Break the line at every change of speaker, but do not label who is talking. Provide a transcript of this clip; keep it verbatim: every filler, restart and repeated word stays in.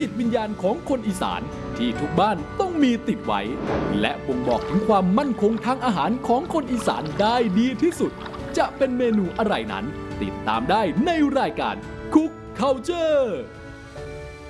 จิตวิญญาณของคนอีสานที่ทุกบ้านต้องมีติดไว้และบ่งบอกถึงความมั่นคงทางอาหารของคนอีสานได้ดีที่สุดจะเป็นเมนูอะไรนั้นติดตามได้ในรายการ Cook Culture